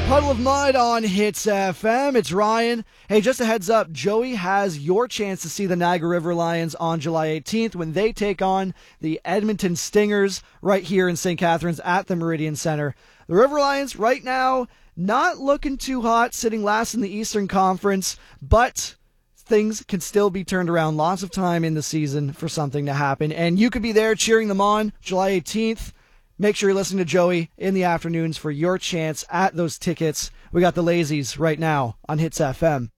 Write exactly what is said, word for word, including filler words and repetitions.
Puddle of Mud on Hits F M. It's Ryan. Hey, just a heads up, Joey has your chance to see the Niagara River Lions on July eighteenth when they take on the Edmonton Stingers right here in Saint Catharines at the Meridian Center. The River Lions right now not looking too hot, sitting last in the Eastern Conference, but things can still be turned around. Lots of time in the season for something to happen, and you could be there cheering them on July eighteenth. Make sure you're listening to Joey in the afternoons for your chance at those tickets. We got the Lazies right now on Hits F M.